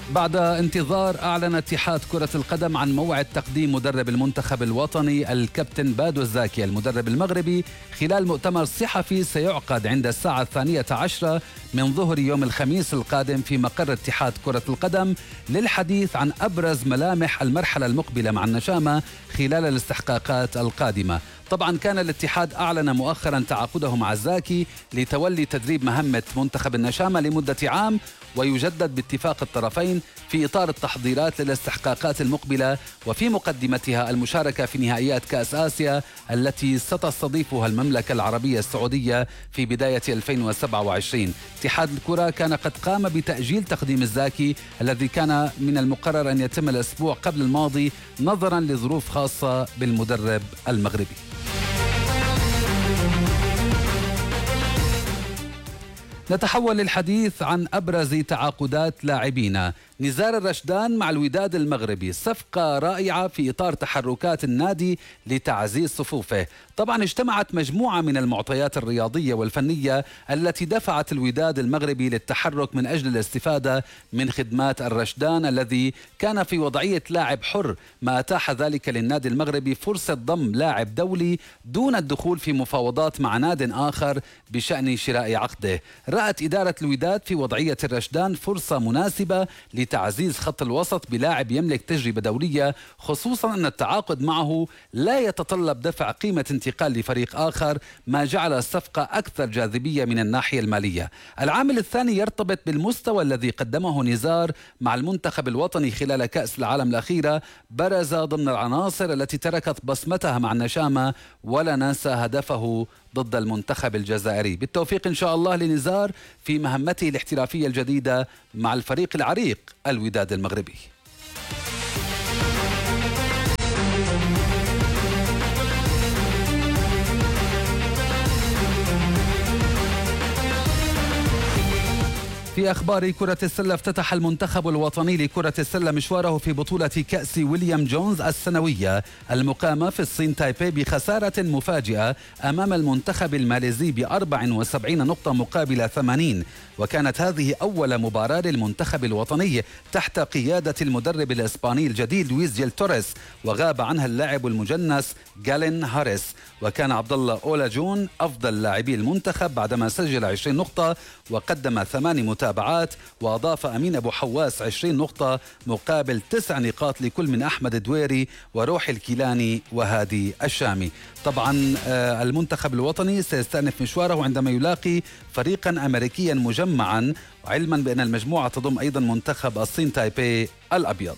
بعد انتظار أعلن اتحاد كرة القدم عن موعد تقديم مدرب المنتخب الوطني الكابتن بادو الزاكي المدرب المغربي خلال مؤتمر صحفي سيعقد عند الساعة 12 من ظهر يوم الخميس القادم في مقر اتحاد كرة القدم للحديث عن أبرز ملامح المرحلة المقبلة مع النشامة خلال الاستحقاقات القادمة. طبعا كان الاتحاد أعلن مؤخرا تعاقده مع الزاكي لتولي تدريب مهمة منتخب النشامة لمدة عام، ويجدد باتفاق الطرفين في إطار التحضيرات للاستحقاقات المقبلة وفي مقدمتها المشاركة في نهائيات كأس آسيا التي ستستضيفها المملكة العربية السعودية في بداية 2027. اتحاد الكرة كان قد قام بتأجيل تقديم الزاكي الذي كان من المقرر أن يتم الأسبوع قبل الماضي نظرا لظروف خاصة بالمدرب المغربي. نتحول للحديث عن أبرز تعاقدات لاعبينا. نزار الرشدان مع الوداد المغربي، صفقة رائعة في إطار تحركات النادي لتعزيز صفوفه. طبعا اجتمعت مجموعة من المعطيات الرياضية والفنية التي دفعت الوداد المغربي للتحرك من أجل الاستفادة من خدمات الرشدان الذي كان في وضعية لاعب حر، ما أتاح ذلك للنادي المغربي فرصة ضم لاعب دولي دون الدخول في مفاوضات مع ناد آخر بشأن شراء عقده. رأت إدارة الوداد في وضعية الرشدان فرصة مناسبة لتعزيز خط الوسط بلاعب يملك تجربة دولية، خصوصا أن التعاقد معه لا يتطلب دفع قيمة انتقال لفريق آخر، ما جعل الصفقة أكثر جاذبية من الناحية المالية. العامل الثاني يرتبط بالمستوى الذي قدمه نزار مع المنتخب الوطني خلال كأس العالم الأخيرة، برز ضمن العناصر التي تركت بصمتها مع النشامة، ولا ننسى هدفه ضد المنتخب الجزائري. بالتوفيق إن شاء الله لنزار في مهمته الاحترافية الجديدة مع الفريق العريق الوداد المغربي. في أخبار كرة السلة، افتتح المنتخب الوطني لكرة السلة مشواره في بطولة كأس ويليام جونز السنوية المقامة في الصين تايبي بخسارة مفاجئة أمام المنتخب الماليزي ب74 نقطة مقابل 80، وكانت هذه أول مباراة للمنتخب الوطني تحت قيادة المدرب الإسباني الجديد لويس جيل توريس، وغاب عنها اللاعب المجنس جالين هاريس. وكان عبد الله أولا جون أفضل لاعبي المنتخب بعدما سجل 20 نقطة وقدم 8 متابعات، وأضاف أمين أبو حواس 20 نقطة مقابل 9 نقاط لكل من أحمد الدويري وروح الكيلاني وهادي الشامي. طبعا المنتخب الوطني سيستأنف مشواره عندما يلاقي فريقا أمريكيا مجمعا، علما بأن المجموعة تضم أيضا منتخب الصين تايبي الأبيض.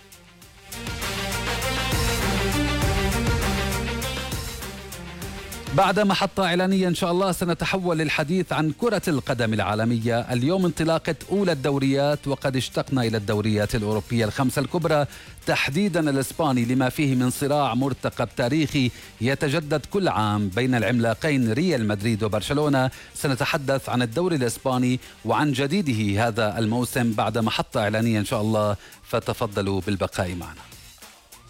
بعد محطة إعلانية إن شاء الله سنتحول للحديث عن كرة القدم العالمية. اليوم انطلاقة أولى الدوريات، وقد اشتقنا إلى الدوريات الأوروبية الخمسة الكبرى، تحديدا الإسباني، لما فيه من صراع مرتقب تاريخي يتجدد كل عام بين العملاقين ريال مدريد وبرشلونة. سنتحدث عن الدوري الإسباني وعن جديده هذا الموسم بعد محطة إعلانية إن شاء الله، فتفضلوا بالبقاء معنا.